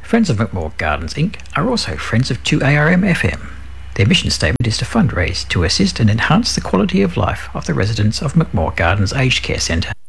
Friends of McMorr Gardens Inc. are also friends of 2ARM FM. Their mission statement is to fundraise to assist and enhance the quality of life of the residents of McMorr Gardens Aged Care Centre.